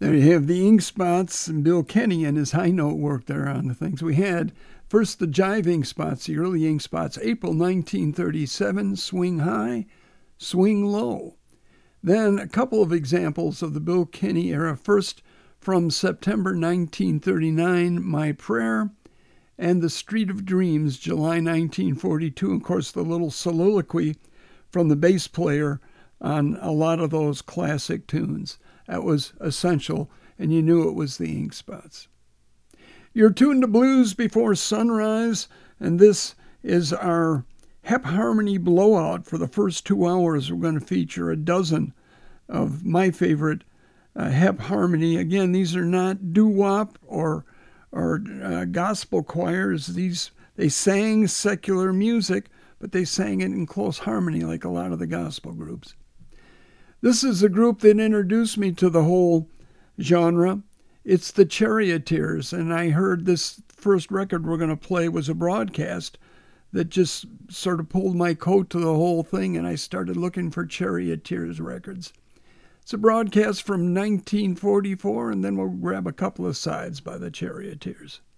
There you have the Ink Spots and Bill Kenny and his high note work there on the things. We had first the Jive Ink Spots, the early Ink Spots, April 1937, Swing High, Swing Low. Then a couple of examples of the Bill Kenny era. First, from September 1939, My Prayer, and The Street of Dreams, July 1942. Of course, the little soliloquy from the bass player on a lot of those classic tunes. That was essential, and you knew it was the Ink Spots. You're tuned to Blues Before Sunrise, and this is our Hep Harmony blowout. For the first 2 hours, we're going to feature a dozen of my favorite Hep Harmony. Again, these are not doo-wop or gospel choirs. They sang secular music, but they sang it in close harmony like a lot of the gospel groups. This is a group that introduced me to the whole genre. It's the Charioteers, and I heard this first record we're going to play was a broadcast that just sort of pulled my coat to the whole thing, and I started looking for Charioteers records. It's a broadcast from 1944, and then we'll grab a couple of sides by the Charioteers.